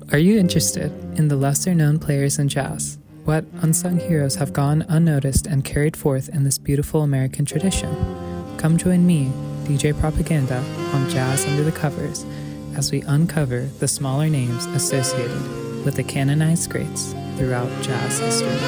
Are you interested in the lesser-known players in jazz? What unsung heroes have gone unnoticed and carried forth in this beautiful American tradition? Come join me, DJ Propaganda, on Jazz Under the Covers as we uncover the smaller names associated with the canonized greats throughout jazz history.